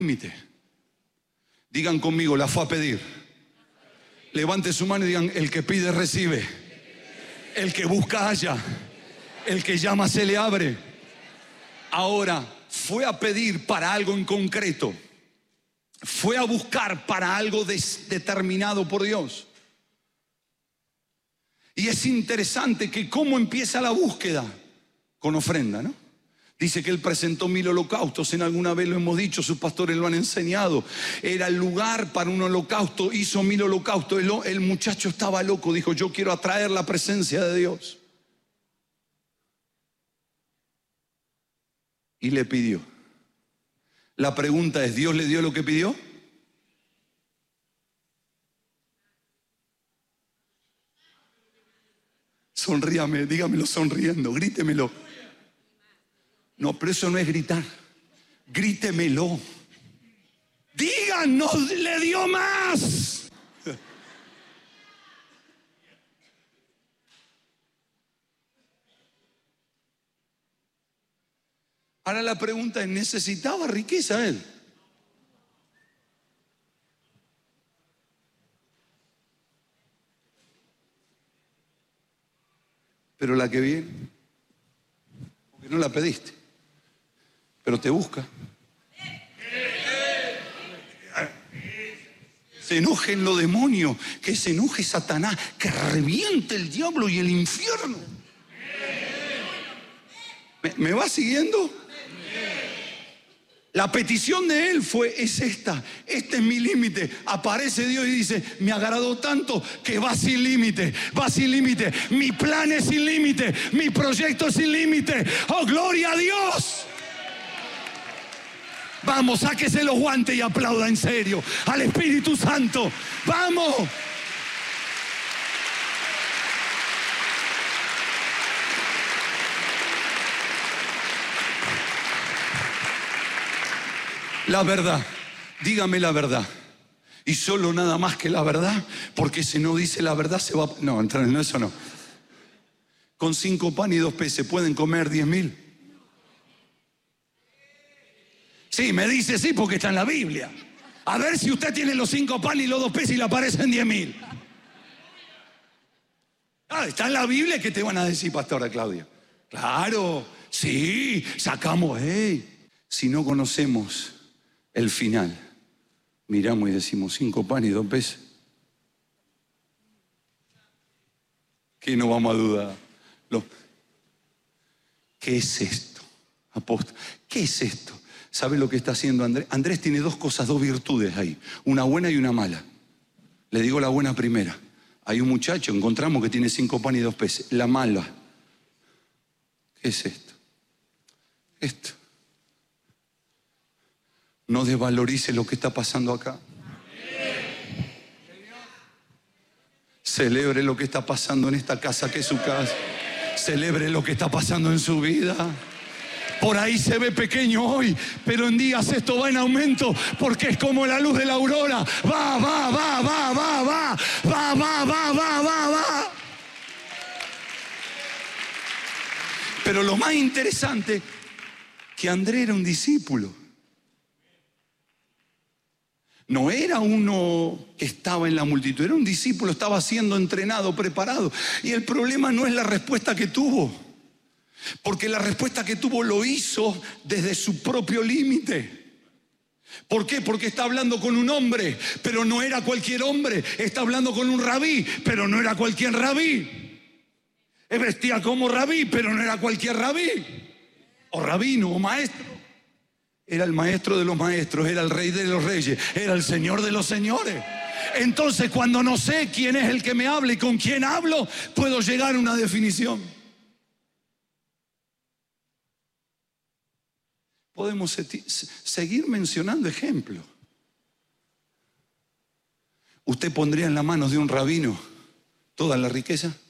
límite. Digan conmigo, la fue a pedir. Levante su mano y digan, el que pide recibe. El que busca halla. El que llama se le abre. Ahora, fue a pedir para algo en concreto. Fue a buscar para algo determinado por Dios. Y es interesante que cómo empieza la búsqueda. Con ofrenda, ¿no? Dice que él presentó 1000 holocaustos. En alguna vez lo hemos dicho, sus pastores lo han enseñado. Era el lugar para un holocausto. Hizo 1000 holocaustos. El muchacho estaba loco. Dijo, yo quiero atraer la presencia de Dios. Y le pidió. La pregunta es, ¿Dios le dio lo que pidió? Sonríame, dígamelo sonriendo, grítemelo. No, pero eso no es gritar. Grítemelo. Díganos, le dio más. Ahora la pregunta es, ¿necesitaba riqueza él? Pero la que viene, porque no la pediste, pero te busca. Se enojen los demonios, que se enoje Satanás, que reviente el diablo y el infierno. ¿Me va siguiendo? La petición de él es esta. Este es mi límite. Aparece Dios y dice, me agradó tanto que va sin límite. Va sin límite. Mi plan es sin límite. Mi proyecto es sin límite. ¡Oh, gloria a Dios! Vamos, sáquese los guantes y aplauda en serio al Espíritu Santo. ¡Vamos! La verdad, dígame la verdad. Y solo nada más que la verdad, porque si no dice la verdad se va... No, eso no. Con 5 panes y 2 peces, ¿pueden comer 10.000? Sí, me dice sí porque está en la Biblia. A ver si usted tiene los 5 panes y los 2 peces y le aparecen 10.000. Ah, está en la Biblia, ¿qué te van a decir, pastora Claudia? Claro, sí, sacamos, si no conocemos el final, miramos y decimos 5 panes y 2 peces. ¿Qué no vamos a dudar? ¿Qué es esto, apóstol? ¿Qué es esto? ¿Sabe lo que está haciendo Andrés? Andrés tiene 2 cosas, 2 virtudes ahí, una buena y una mala. Le digo la buena primera. Hay un muchacho, encontramos que tiene 5 panes y 2 peces. La mala, ¿qué es esto? Esto. No desvalorice lo que está pasando acá. Celebre lo que está pasando en esta casa que es su casa. Celebre lo que está pasando en su vida. Por ahí se ve pequeño hoy, pero en días esto va en aumento, porque es como la luz de la aurora. Va. Pero lo más interesante, que Andrés era un discípulo. No era uno que estaba en la multitud, era un discípulo, estaba siendo entrenado, preparado. Y el problema no es la respuesta que tuvo, porque la respuesta que tuvo lo hizo desde su propio límite. ¿Por qué? Porque está hablando con un hombre, pero no era cualquier hombre. Está hablando con un rabí, pero no era cualquier rabí. Vestía como rabí, pero no era cualquier rabí. O rabino, o maestro. Era el maestro de los maestros, era el rey de los reyes, era el señor de los señores. Entonces, cuando no sé quién es el que me habla y con quién hablo, puedo llegar a una definición. Podemos seguir mencionando ejemplos. ¿Usted pondría en las manos de un rabino toda la riqueza?